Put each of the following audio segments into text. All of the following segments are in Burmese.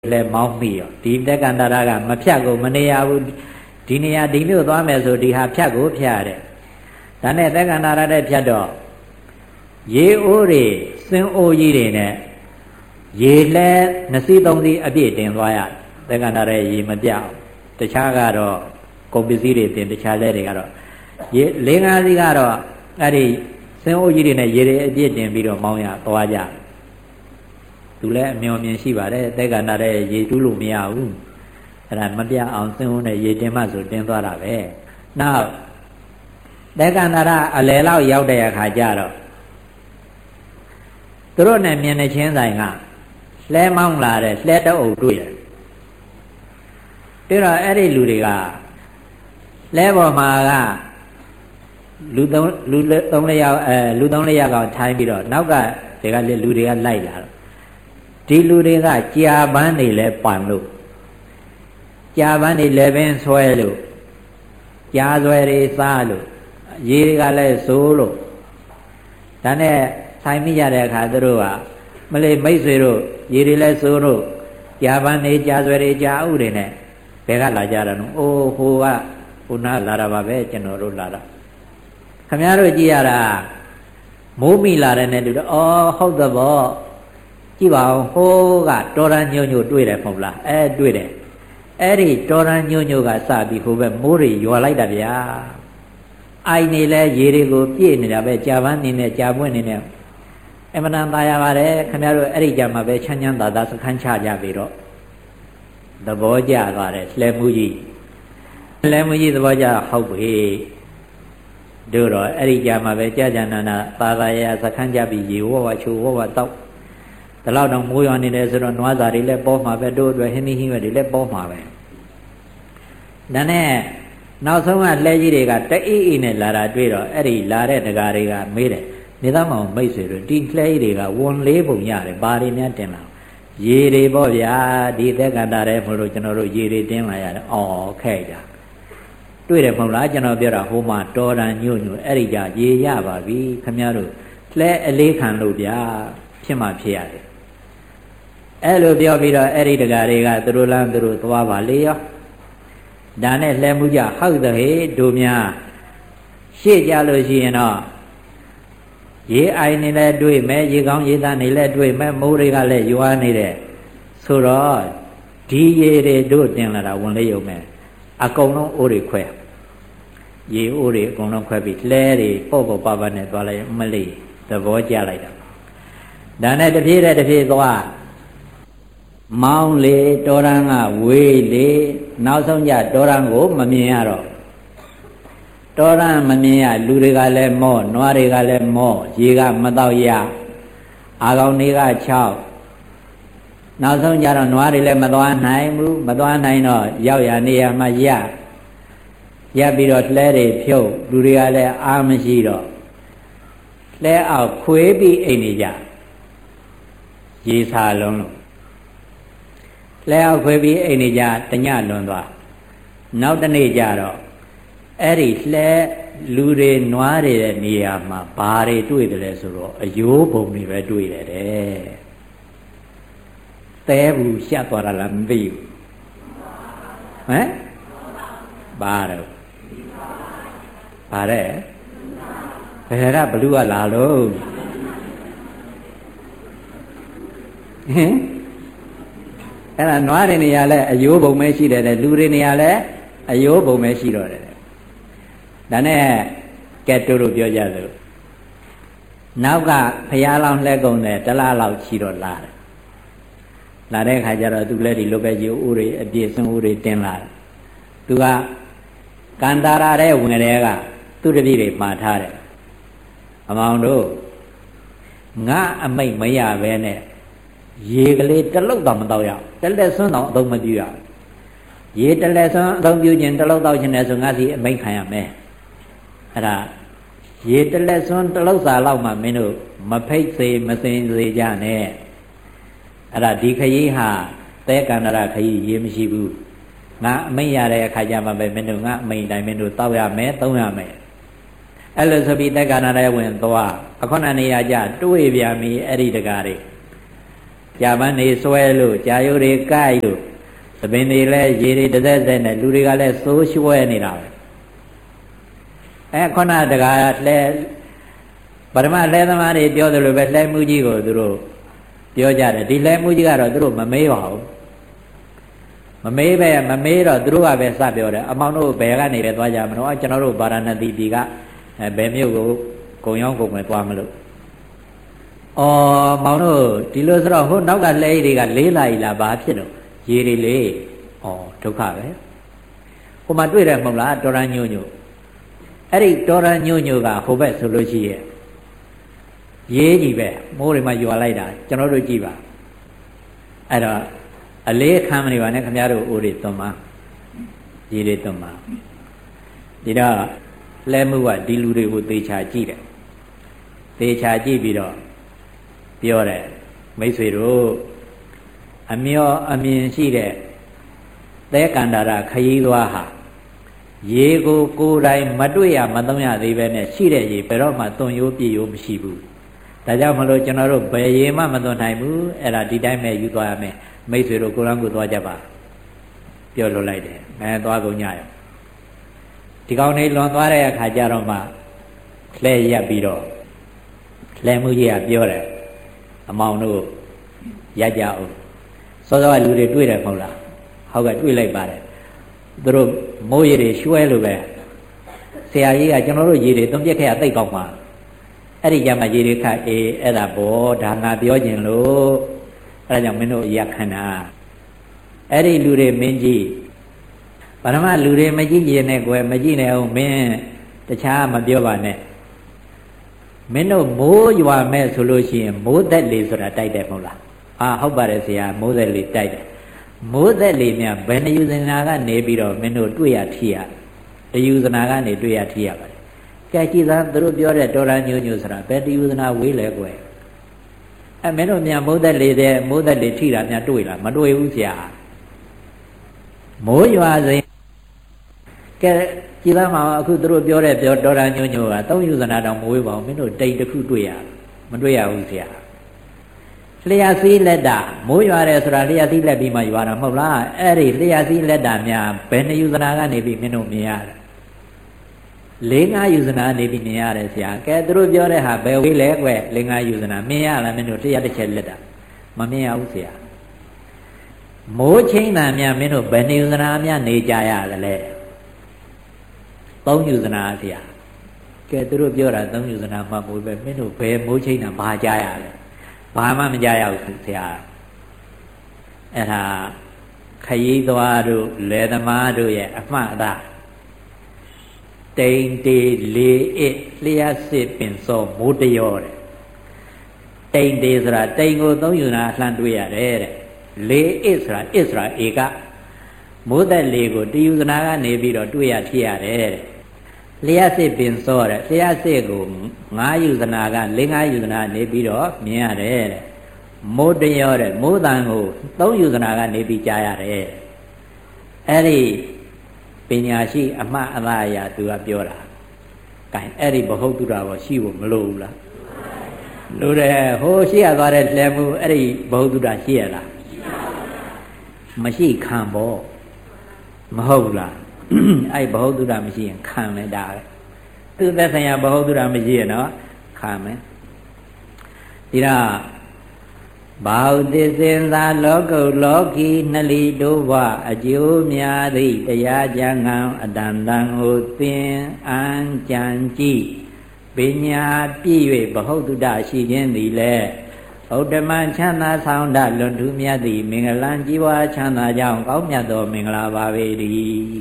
လဲမောင်းမိရောဒီတက္ကန္တရာကမဖြတ်ကိုမနေရဘူးဒီနေရာဒီမျိုးသွားမယ်ဆိုဒီဟာဖြတ်ကိုဖြတ်ရတယ်ဒါနဲ့တက္ကန္တရာတဲ့ဖြတ်တော့ရေအိုးတွေစင်းအိုးကြီးတွေနဲ့ရေလဲ2စီး3စီးအပြည့်တင်သွားရတက္ကန္တရာရေမပြအောင်တခြားကတော့ကုန်ပစ္စည်းတွေတင်တခြားလဲတွေကတော့ရေ4-5စီးကတော့အဲ့ဒီစင်းအိုးကြီးတွေနဲ့ရေတွေအပြည့်တင်ပြီးတော့မောင်းရသွားကြသူလည်းအမျော်မြင်ရှိပါတယ်တက္ကန္တရာရေတူးလို့မရဘူးအဲ့ဒါမပြအောင်စင်းအိုးနဲ့ရေတင်မှဆိုတင်သွားတာပဲနောက်တက္ကန္တရာအလယ်လောက်ရောက်တဲ့အခါကျတော့သူတို့နဲ့မြင်နေချင်းဆိုင်ကလှဲမောင်းလာတဲ့လှဲတအုပ်တွေ့တယ်ပြီးတော့အဲ့ဒီလူတွေကလှဲပေါ်မှာကလူ3ယောက်လူ3ယောက်ကထိုင်းပြီးတော့နောက်ကတွေကလူတွေကလိုက်လာတော့ဒီလူတွေကကြာပန်းနေလဲပန်လို့ကြာပန်းနေလဲပင်ဆွဲလို့ကြာဆွဲတွေစားလို့ရေတွေကလည်းစိုးလို့ဒါနဲ့ဆိုင်မိရတဲ့အခါသူတို့ကမလေးမိတ်ဆွေတို့ရေတွေလည်းစိုးလို့ကြာပန်းနေကြာဆွဲတွေကြာဥတွေနဲ့ဘယ်ကလာကြတာနော်အိုးဟိုကဟိုနာလာတာပါပဲကျွန်တော်တို့လာတာခင်ဗျားတို့ကြည့်ရတာမိုးမိလာတဲ့နဲ့တူတော့အော်ဟုတ်သဘောကြည့်ပါဦးဟိုးကတော်ရန်ညို့ညို့တွေ့တယ်မဟုတ်လားတွေ့တယ်အဲ့ဒီတော်ရန်ညို့ညို့ကစပြီးဟိုဘက်မိုးတွေရွာလိုက်တာဗျာအိုင်နေလဲရေတွေကိုပြည့်နေတာပဲကြာပန်းနေနဲ့ကြာပွင့်နေနဲ့အမှန်တန်ပါရပါတယ်ခင်ဗျားတို့အဲ့ဒီကြမှာပဲချမ်းချမ်းသာသာစခန်းချကြပြီတော့သဘောကျသွားတယ်လှဲမှုကြီးသဘောကျဟုတ်ပြီတို့တော့အဲ့ဒီကြမှာပဲကြာကြာနာနာသာသာရစခန်းကြပြီးရေဝဝချိုဝဝတောက်ဒီလောက်တော့မိုးရွာနေတယ်ဆိုတော့နွားစာတွေလည်းပေါ်မှာပဲတို့အတွက်ဟင်းသီးဟင်းရွက်တွေလည်းပေါ်မှာပဲဒါနဲ့နောက်ဆုံးကလှဲကြီးတွေကတအိအိနဲ့လာတာတွေ့တော့အဲ့ဒီလာတဲ့တကားတွေကမေးတယ်နေသားမောင်မိတ်ဆွေတို့ဒီလှဲကြီးတွေကဝန်လေးပုံရတယ်ဘာတွေများတင်လာရေတွေပေါ့ဗျာဒီသက်ကန္တာတဲ့မို့လို့ကျွန်တော်တို့ရေတွေတင်းလာရတယ်အော်ခဲ့ကြတွေ့တယ်မဟုတ်လားကျွန်တော်ပြောတာဟိုမှာတော်တန်ညို့ညို့အဲ့ဒီကြရေရပါပြီခင်ဗျားတို့လှဲအလေးခံလို့ဗျာဖြစ်မှဖြစ်ရတယ်အဲ့လိုပြောပြီးတော့အဲ့ဒီတကားတွေကသူတို့လမ်းသူတို့သွားပါလေရောဒါနဲ့လှဲမှုကြဟုတ်တဲ့ဟေတို့များရှေ့ကြလို့ရှိရင်တော့ရေအိုင်နေလဲတွေ့မယ်ရေကောင်းရေသားနေလဲတွေ့မယ်မိုးတွေကလည်းရွာနေတယ်ဆိုတော့ဒီရေတွေတို့တင်လာတာဝင်လေးရုံပဲအကုန်လုံးအိုးတွေခွဲရေအိုးတွေအကုန်လုံးခွဲပြီးလှဲတွေပေါ့ပေါ့ပါပါနဲ့သွားလိုက်မလေးသဘောကျလိုက်တာဒါနဲ့တပြေးသွားမောင်းလေတော်ရန်ကဝေးလေနောက်ဆုံးကြတော်ရန်ကိုမမြင်ရတော့တော်ရန်မမြင်ရလူတွေကလည်းမော့နွားတွေကလည်းမော့ရေကမတော့ရအာကောင်တွေက6နောက်ဆုံးကြတော့နွားတွေလည်းမသွားနိုင်ဘူးမသွားနိုင်တော့ရောက်ရနေရမှရပြီးတော့လှဲတွေဖြုတ်လူတွေကလည်းအားမရှိတော့လှဲအောက်ခွေးပြီးအိမ်နေကြရေစာလုံးလို့လှဲအောက်ခွေးပြီးအိမ်နေကြတညလွန်သွားနောက်တနေ့ကျတော့အဲ့ဒီလှဲလူတွေနွားတွေတဲ့နေရာမှာဘာတွေတွေ့တယ်လဲဆိုတော့အယိုးပုံတွေပဲတွေ့တယ်တဲ့တဲဘူးရှက်သွားတာလားမသိဘူးဟမ်ဘာတော့ဘာတဲ့ဘယ်ကဘလူးကလာလို့ဟင်အဲ့ဒါနွားတွေနေရာလဲအယိုးပုံပဲရှိတယ်လူတွေနေရာလဲအယိုးပုံပဲရှိတော့တယ်ဒါနဲ့ကဲတို့ပြောကြလို့နောက်ကဖျားလောင်းလှဲကုန်တယ်တလားလောက်ချီတော့လာတဲ့အခါကျတော့သူလည်းဒီလိုပဲယူဥတွေအပြည့်စုံဥတွေတင်လာတယ်သူကကန္တာရာတဲ့ဝင်တဲ့ကသူတပည့်တွေမှာထားတယ်အမောင်တို့ငါအမိတ်မရပဲနဲ့ရေကလေးတလုတ်တော့မတော့ရတလက်ဆွန်းတော့အသုံးမပြုရရေတလက်ဆွန်းအသုံးပြုခြင်းတလုတ်တော့ခြင်းနဲ့ဆိုငါစီအမိတ်ခံရမယ်အဲ့ဒါရေတလက်ဆွန်းတလုတ်စာလောက်မှမင်းတို့မဖိတ်စေမစင်စေကြနဲ့အဲ့ဒါဒီခရီးဟာသဲကန္တရခရီးရေမရှိဘူးငါအမိတ်ရတဲ့အခါကျမှပဲမင်းတို့ငါအမိတ်တိုင်းမင်းတို့တောက်ရမယ်သုံးရမယ်အဲ့လိုဆိုပြီးသဲကန္တရဝင်သွားအခုနနေရာကြတွေးပြန်ပြီအဲ့ဒီတကားတွေကြာပန်းနေဆွဲလို့ကြာယိုတွေကိုက်လို့သပင်တွေလည်းရေတွေတစ်သက်သက်နဲ့လူတွေကလည်းသိုးရွှဲနေတာပဲခုနတကားလဲပထမလဲသမားတွေပြောသလိုပဲလဲမှုကြီးကိုသူတို့ပြောကြတယ်ဒီလဲမှုကြီးကတော့သူတို့မမေးပါဘူးမမေးတော့သူတို့ကပဲစပြောတယ်အမောင်တို့ဘယ်ကနေပဲသွားကြမလို့ကျွန်တော်တို့ဗာရာဏသီပြည်ကဘယ်မြို့ကိုကုံရောက်ကုံပဲသွားမလို့မောင်တို့ဒီလိုဆိုတော့ဟိုနောက်ကလဲတွေကလေးလာ ਈ လားဘာဖြစ်တော့ရေတွေလေဒုက္ခပဲဟိုမှာတွေ့တယ်မဟုတ်လားတော်ရညို့ညို့အဲ့ဒီတော်ရညို့ညို့ကဟိုဘက်ဆိုလို့ရှိရဲ့ရေးကြီးပဲမိုးတွေမှာယွာလိုက်တာကျွန်တော်တို့ကြည့်ပါအဲ့တော့အလေးခံမနေပါနဲ့ခင်ဗျားတို့အိုးတွေသွန်ပါရေတွေသွန်ပါဒီတော့လဲမှုကဒီလူတွေကိုသေချာကြည့်တယ်သေချာကြည့်ပြီးတော့ပြောတယ်မိတ်ဆွေတို့အမျောအမြင်ရှိတဲ့သဲကန္တာရခရီးသွားဟာရေကိုကိုယ်တိုင်မတွေ့ရမသုံးရသေးပဲနဲ့ရှိတဲ့ရေဘယ်တော့မှသွန်ရိုးပြည့်ရိုးမရှိဘူးဒါကြောင့်မလို့ကျွန်တော်တို့ဘယ်ရေမှမသွန်နိုင်ဘူးအဲ့ဒါဒီတိုင်းပဲယူသွားရမယ်မိတ်ဆွေတို့ကိုယ်လမ်းကိုသွားကြပါပြောလို့လိုက်တယ်သွားကုန်ကြရဒီကောင်လေးလွန်သွားတဲ့အခါကျတော့မှလှဲရက်ပြီးတော့လှဲမှုကြီးကပြောတယ်အမောင်တို့ရက်ကြအောင်စောစောကလူတွေတွေ့တယ်မဟုတ်လားဟုတ်ကဲ့တွေ့လိုက်ပါတယ်သူတို့မိုးရေတွေရွှဲလို့ပဲဆရာကြီးကကျွန်တော်တို့ရေတွေသွန်ပြက်ခဲ့ရသိတ်ကောက်မှာအဲ့ဒီကြမှာရေတွေခတ်အဲ့ဒါဘောဒါငါပြောကျင်လို့အဲ့ဒါကြောင့်မင်းတို့ရက်ခဏအဲ့ဒီလူတွေမင်းကြီးပထမလူတွေမကြည့်ရင်နဲ့ကွယ်မကြည့်နဲ့အောင်မင်းတခြားမပြောပါနဲ့မင်းတို့မိုးရွာမဲ့ဆိုလို့ရှိရင်မိုးသက်လေဆိုတာတိုက်တယ်မဟုတ်လားဟုတ်ပါတယ်ဆရာမိုးသက်လေတိုက်တယ်မိုးသက်လေများဘယ်နှယူဇနာကနေပြီးတော့မင်းတို့တွေ့ရထိရတယူဇနာကနေတွေ့ရထိရပါတယ်ကြည့်ကြည့်သားသူတို့ပြောတဲ့တော်ရညို့ညို့ဆိုတာဘယ်တယူဇနာဝေးလဲကွယ်မင်းတို့များမိုးသက်လေတဲ့မိုးသက်လေထိတာများတွေ့လားမတွေ့ဘူးဆရာမိုးရွာစိန်ကဲကြည်သားမှာအခုသူတို့ပြောတဲ့တော်ရညို့ညို့ကသုံးယူဇနာတောင်မဝေးပါဘူးမင်းတို့တိတ်တစ်ခုတွေ့ရမတွေ့ရဘူးဆရာလျှက်စီးလက်တာမိုးရွာတယ်ဆိုတာလျှက်စီးလက်ပြီးမှရွာတာမဟုတ်လားအဲ့ဒီလျှက်စီးလက်တာများဘယ်နှယူဇနာကနေပြီးမင်းတို့မြင်ရတယ်၄၅ယူဇနာနေပြီးမြင်ရတယ်ဆရာကဲသူတို့ပြောတဲ့ဟာဘယ်ဝေးလဲကွ၄၅ယူဇနာမြင်ရလားမင်းတို့လျှက်တစ်ချက်လက်တာမမြင်ရဘူးဆရာမိုးချင်းတာများမင်းတို့ဘယ်နှယူဇနာများနေကြရတယ်လဲ၃ယူဇနာဆရာကဲသူတို့ပြောတာ၃ယူဇနာမှမိုးပဲမင်းတို့ဘယ်မိုးချင်းတာဘာကြရလဲဘာမှမကြရဘူးဆရာအဲ့ဒါခရီးသွားတို့လယ်သမားတို့ရဲ့အမှတ်အသားတိန်တေလေအစ်လျှက်စစ်ပင်စောမိုးတရောတဲ့တိန်တေဆိုတာတိန်ကိုသုံးယူနာလှမ်းတွေ့ရတယ်တဲ့လေအစ်ဆိုတာဧကမိုးသက်လေကိုတယူဇနာကနေပြီးတော့တွေ့ရဖြစ်ရတယ်တဲ့လျှက်စစ်ပင်စောတဲ့လျှက်စစ်ကို9ယူဇနာက5ယူဇနာနေပြီးတော့မြင်ရတယ်တဲ့မိုးတရောတဲ့မိုးတန်ကို3ယူဇနာကနေပြီးကြားရတယ်အဲ့ဒီပညာရှိအမှတ်အသားအရာသူကပြောတာကဲအဲ့ဒီဘဟုတုတ္တဘောရှိဖို့မလိုဘူးလားလိုတယ်ဟိုရှိရသွားတဲ့လှဲမှုအဲ့ဒီဘဟုတုတ္တရှိရလားမရှိခံဘောမဟုတ်လားအဲ့ဘဟုတုတ္တမရှိရင်ခံမယ်ဒါပဲသူသက်ဆိုင်ရာဘဟုတုတ္တမရှိရနော်ခံမယ်ဒီတော့ဘာဟုသစ္စေသာလောကုလောကီနှလီတို့ဘအကျိုးများသည့်တရားကြံငံအတန်တန်ကိုသင်အံကြံကြည့်ပညာပြည့်၍ဘဟုတုတ္တရှိခြင်းသည်လည်းဥဒ္ဓမချမ်းသာဆောင်တလွန်ထူးမြတ်သည့်မင်္ဂလာကြီးပွားချမ်းသာကြောင်းကောင်းမြတ်သောမင်္ဂလာပါပေ၏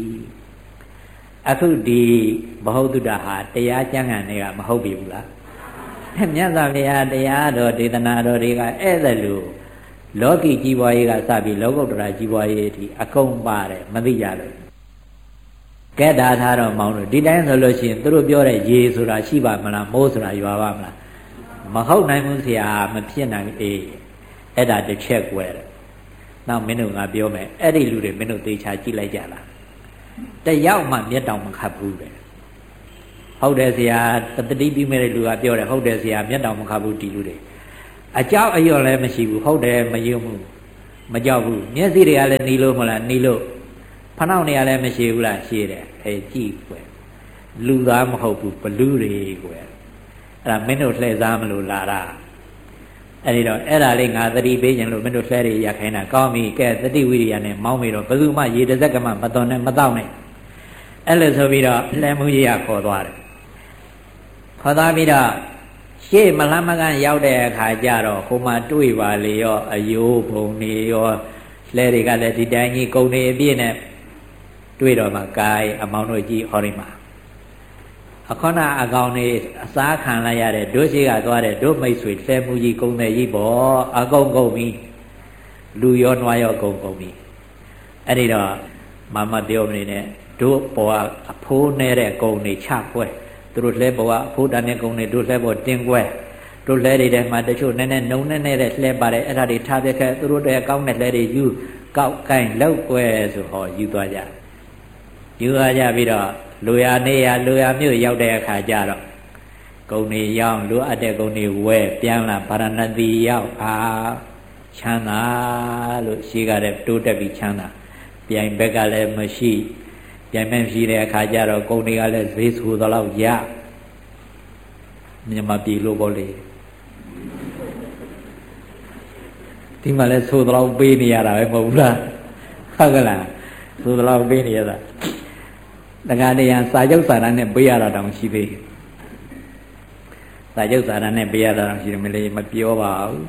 အခုဒီဘဟုတုတ္တဟာတရားကျမ်းဂန်တွေကမဟုတ်ပြီဘူးလားမြတ်စွာဘုရားတရားတော်ဒေသနာတော်တွေကဧည့်သည်လို့လောကီကြီးပွားရေးကစပြီးလောကုတ္တရာကြီးပွားရေးအထိအကုန်ပါတယ်မသိကြလို့ကဲဒါထားတော့မောင်းလို့ဒီတိုင်းဆိုလို့ရှိရင်သူတို့ပြောတဲ့ရေဆိုတာရှိပါမလားမိုးဆိုတာရွာပါမလားမဟုတ်နိုင်ဘူးဆရာမဖြစ်နိုင်အေးအဲ့ဒါတစ်ချက်ကွယ်တယ်နောက်မင်းတို့ငါပြောမယ်အဲ့ဒီလူတွေမင်းတို့သေချာကြည့်လိုက်ကြလားတယောက်မှမျက်တောင်မခတ်ဘူးတဲ့ဟုတ်တယ်ဆရာတတိပြီးမဲ့လူကပြောတယ်ဟုတ်တယ်ဆရာမျက်တောင်မခတ်ဘူးဒီလူတွေအကြောက်အရွံ့လည်းမရှိဘူးဟုတ်တယ်မယုံဘူးမကြောက်ဘူးမျက်စိတွေကလည်းနီးလို့မလားနီးလို့ဖနှောက်နေရလည်းမရှိဘူးလားရှိတယ်ကြည့်ကွယ်လူသားမဟုတ်ဘူးဘလူးတွေကွယ်အဲ့ဒါမင်းတို့လှည့်စားမလို့လာတာအဲ့ဒီတော့အဲ့ဒါလေးငါသတိပေးခြင်းလို့မင်းတို့လှည့်ရရခိုင်းတာကောင်းပြီကဲသတိဝိရိယနဲ့မောင်းပြီးတော့ဘယ်သူမှရေတစ်စက်ကမှမသွန်နဲ့မတောက်နဲ့အဲ့လိုဆိုပြီးတော့လှည့်မှုကြီးရခေါ်သွားတယ်ခေါ်သွားပြီးတော့ရှေ့မလမ်းမကန်းရောက်တဲ့အခါကျတော့ဟိုမှာတွေ့ပါလေရောအယိုးဘုံနေရောလှည့်တွေကလည်းဒီတိုင်းကြီးကုံနေအပြည့်နဲ့တွေ့တော့မှကာယအမောင်တို့ကြီးဟောဒီမှာအခဏအကောင်နေအစားခံလိုက်ရတဲ့တို့ရှိကသွားတဲ့တို့မိတ်ဆွေလှဲမှုကြီးကုံတဲ့ကြီးပေါ့အကုန်ကုန်ပြီလူရောနွားရောကုန်ကုန်ပြီအဲ့ဒီတော့မမပြောမနေနဲ့တို့ပေါ်အဖိုးနေတဲ့ကုံနေချပွဲသူတို့လှဲပေါ်ကအဖိုးတန်းတဲ့ကုံနေတို့လှဲပေါ်တင်းကွဲတို့လှဲတွေထဲမှာတချို့နည်းနည်းနှုံနဲ့လှဲပါတယ်အဲ့ဒါတွေထားပြခဲ့သူတို့တည်းကောင်းတဲ့လှဲတွေယူကောက်ကိုင်းလောက်ကွဲဆိုဟောယူသွားကြပြီးတော့လူရနေရလူရမြို့ရောက်တဲ့အခါကျတော့ဂုံနေရောက်လူအပ်တဲ့ဂုံနေဝဲပြန်လာဗာရဏသီရောက်ချမ်းသာလို့ရှိကြတဲ့တိုးတက်ပြီးချမ်းသာပြိုင်ဘက်ကလည်းမရှိပြိုင်မဲ့ရှိတဲ့အခါကျတော့ဂုံတွေကလည်းဈေးဆိုတော့ရမြန်မာပြည်လို့ပေါ့လေဒီမှာလည်းဆိုတော့ပေးနေရတာပဲမဟုတ်ဘူးလားဟုတ်ကလားဆိုတော့ပေးနေရတာတခါတည်းရန်စာချုပ်စာတမ်းနဲ့ပေးရတာတောင်ရှိသေးတယ်စာချုပ်စာတမ်းနဲ့ပေးရတာတောင်ရှိတယ်မလေးမပြောပါဘူး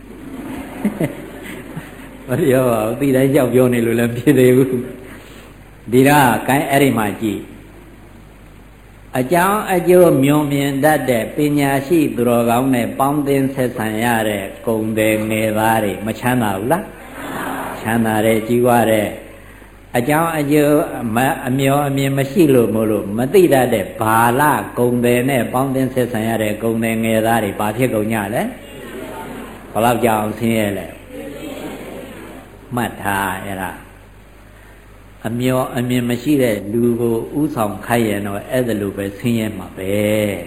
မပြောပါဘူးဒီတိုင်းကြောက်ပြောနေလို့လည်းဖြစ်သေးဘူးဒီတော့ကိုင်းအဲ့ဒီမှာကြည့်အကြောင်းအကျိုးမြုံမြင်တတ်တဲ့ပညာရှိသူတော်ကောင်းနဲ့ပေါင်းသင်းဆက်ဆံရတဲ့ဂုံတယ်ငယ်သားတွေမချမ်းသာဘူးလားချမ်းသာတယ်ကြီးွားတယ်အကြောင်းအကျိုးအမျောအမြင်မရှိလို့မို့လို့မသိတတ်တဲ့ဘာလဂုံတယ်နဲ့ပေါင်းသင်းဆက်ဆံရတဲ့ဂုံတယ်ငယ်သားတွေဘာဖြစ်ကုန်ကြလဲဘယ်လောက်ကြောင်ဆင်းရဲလဲမှတ်ထားအဲ့ဒါအမျောအမြင်မရှိတဲ့လူကိုဥဆောင်ခိုက်ရင်တော့အဲ့ဒါလိုပဲဆင်းရဲမှာပဲ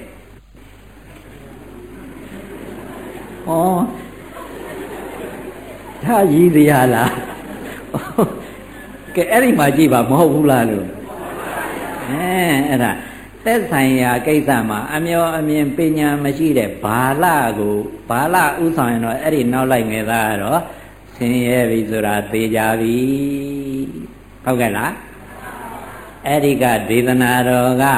ဟောဒါရည်တရားလားကဲအဲ့ဒီမှာကြည့်ပါမဟုတ်ဘူးလားလို့အဲ့ဒါသက်ဆိုင်ရာကိစ္စမှာအမျောအမြင်ပညာမရှိတဲ့ဘာလကိုဘာလဥဆောင်ရင်တော့အဲ့ဒီနောက်လိုက်ငယ်သားကတော့ဆင်းရဲပြီဆိုတာသိကြပြီဟုတ်ကဲ့လားအဲ့ဒီကဒေသနာတော်က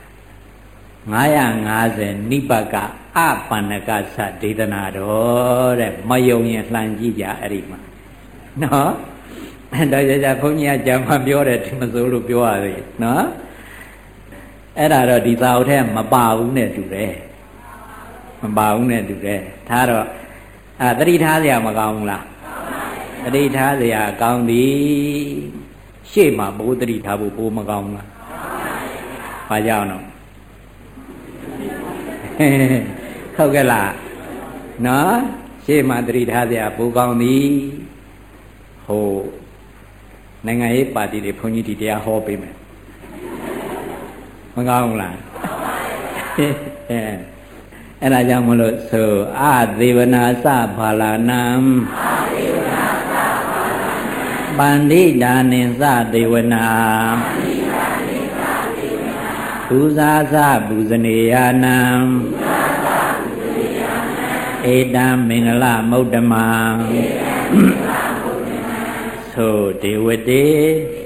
950နိပတ်ကအပန္နကသဒေသနာတော်တဲ့မယုံရင်လှန်ကြည့်ကြအဲ့ဒီမှာနော်ဒါကြဘုန်းကြီးကကြံမှပြောတယ်ဒီမစိုးလို့ပြောရသေးနော်အဲ့ဒါတော့ဒီသာအုပ်ထဲမပါဘူးနဲ့တူတယ်မပါဘူးနဲ့တူတယ်ဒါတော့သတိထားစရာမကောင်းဘူးလားသတိထားစရာကောင်းသည်ရှေ့မှာဘိုးသတိထားဖို့ဘိုးမကောင်းဘူးလားဘာကြောင့်တော့ဟုတ်ကဲ့လားနော်ရှေ့မှာသတိထားစရာဘိုးကောင်းသည်ဟိုနိုင်ငံရေးပါတီတွေဘုန်းကြီးဒီတရားဟောပေးမယ်မကောင်းဘူးလားအဲ့ဒါကြောင့်မလို့ဆိုအသေဝနာသဘာလာနံပန္တိဒါနိသသေဝနာပူဇာသပူဇနေယနံဧတံမင်္ဂလမௌတ္တမံဆိုဒေဝတေ